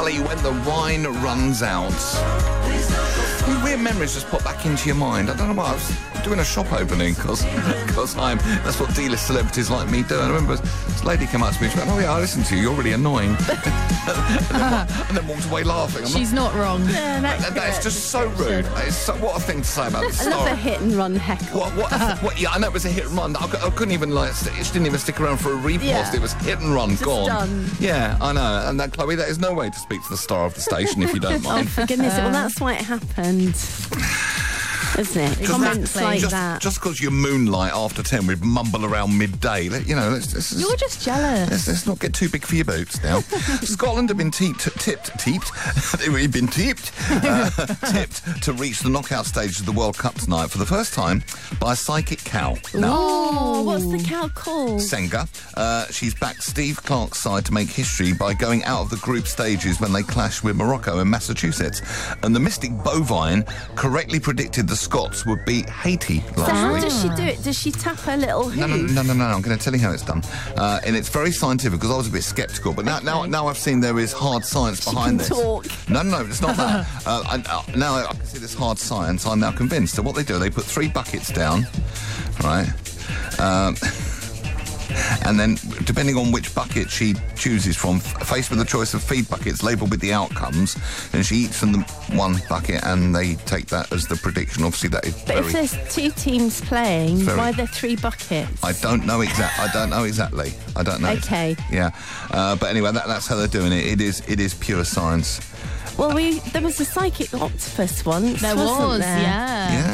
Valley, When the Wine Runs Out. Weird memories just pop back into your mind. I don't know why. I was doing a shop opening because that's what D-list celebrities like me do. And I remember this lady came up to me and she went, "Oh yeah, I listen to you. You're really annoying." and then walked away laughing. She's not wrong. Yeah, That's just so rude. What a thing to say about the star. I love a hit and run heckle. What? Yeah, I know it was a hit and run. I couldn't even it didn't even stick around for a repost. Yeah. It was hit and run, Just gone. done. Yeah, I know. And that, Chloe, that is no way to speak to the star of the station if you don't mind. For goodness sake, well, that's why it happened. Isn't it? Comments like that. Just because you moonlight after 10 with mumble around midday, You're just jealous. Let's not get too big for your boots now. Scotland have been tipped to reach the knockout stages of the World Cup tonight for the first time by a psychic cow. Oh, what's the cow called? Senga. She's backed Steve Clarke's side to make history by going out of the group stages when they clashed with Morocco and Massachusetts. And the Mystic Bovine correctly predicted the Scots would beat Haiti last week. So how does she do it? Does she tap her little hoof? No. I'm going to tell you how it's done. And it's very scientific because I was a bit sceptical. But now I've seen there is hard science behind this. Talk. No, it's not that. Now I can see this hard science. I'm now convinced. So what they do, they put 3 buckets down, right? And then, depending on which bucket she chooses from, faced with the choice of feed buckets labelled with the outcomes, and she eats from the one bucket and they take that as the prediction. Obviously, that is But if there's 2 teams playing, why are there 3 buckets? I don't know exactly. I don't know. Okay. Yeah. But anyway, that's how they're doing it. It is pure science. Well, there was a psychic octopus once, There wasn't was, there? yeah. Yeah.